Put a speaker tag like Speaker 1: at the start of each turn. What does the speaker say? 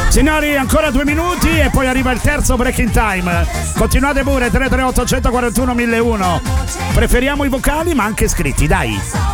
Speaker 1: Signori, ancora 2 minuti e poi arriva il terzo breaking time. Continuate pure, 338 141 1001. Preferiamo i vocali ma anche scritti, dai.